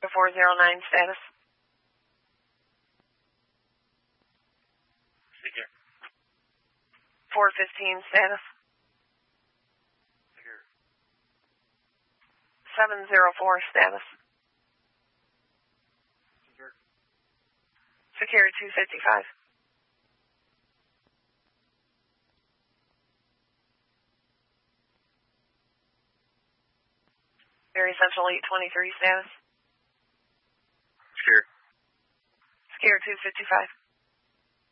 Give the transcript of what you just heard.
Delta 409 status. Secure. 415 status. Secure. 704 status. Secure. Secure 255. Area Central 823 status. Secure. Secure 255.